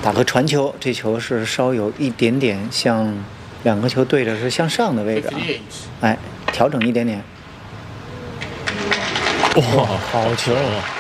打个传球，这球是稍有一点点向两个球对着是向上的位置啊，哎，调整一点点。 哇，好球！